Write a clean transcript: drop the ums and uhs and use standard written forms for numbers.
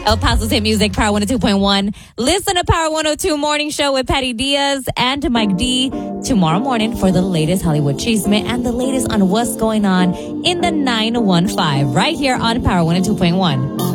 El Paso's hit music, Power 102.1. Listen to Power 102 Morning Show with Patty Diaz and Mike D tomorrow morning for the latest Hollywood chisme and the latest on what's going on in the 915 right here on Power 102.1.